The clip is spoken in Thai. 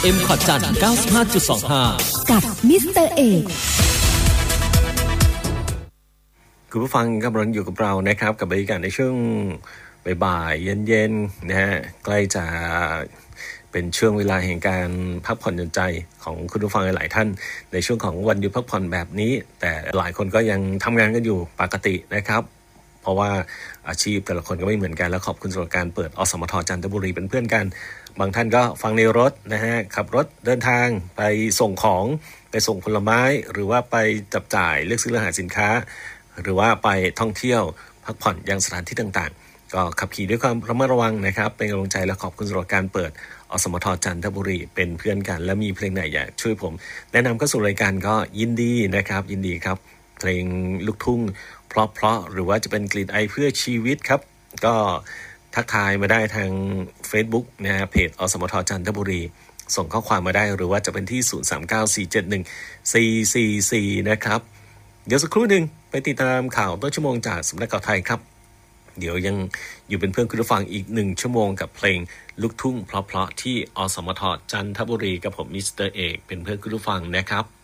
FM ขอจันทร์ 95.25 กับมิสเตอร์เอกคุณผู้ฟังกำลังอยู่กับเรานะครับกับบรรยากาศในช่วงบ่ายๆเย็นๆนะฮะใกล้จะเป็นช่วงเวลาแห่งการพักผ่อนหย่อนใจของคุณผู้ฟังหลายท่านในช่วงของวันหยุดพักผ่อนแบบนี้แต่หลายคนก็ยังทำงานกันอยู่ปกตินะครับเพราะว่าอาชีพแต่ละคนก็ไม่เหมือนกันและขอบคุณสำหรับการเปิดอสมทจันทบุรีเป็นเพื่อนกันบางท่านก็ฟังในรถนะฮะขับรถเดินทางไปส่งของไปส่งผลไม้หรือว่าไปจับจ่ายเลือกซื้อหาสินค้าหรือว่าไปท่องเที่ยวพักผ่อนยังสถานที่ต่างๆก็ขับขี่ด้วยความระมัดระวังนะครับเป็นกำลังใจและขอบคุณสำหรับการเปิดอสมทจันทบุรีเป็นเพื่อนกันและมีเพลงไหนอยากช่วยผมแนะนำเข้าสู่รายการก็ยินดีนะครับยินดีครับเพลงลูกทุ่งเพราะหรือว่าจะเป็นกลิ่นไอเพื่อชีวิตครับก็ทักทายมาได้ทาง Facebook นะฮะเพจอสมทจันทบุรีส่งข้อความมาได้หรือว่าจะเป็นที่0394714444นะครับเดี๋ยวสักครู่หนึ่งไปติดตามข่าวต้นชั่วโมงจากสำนักข่าวไทยครับเดี๋ยวยังอยู่เป็นเพื่อนคุณผู้ฟังอีก1ชั่วโมงกับเพลงลูกทุ่งเพราะๆที่อสมทจันทบุรีกับผมมิสเตอร์เอกเป็นเพื่อนคุณผู้ฟังนะครับ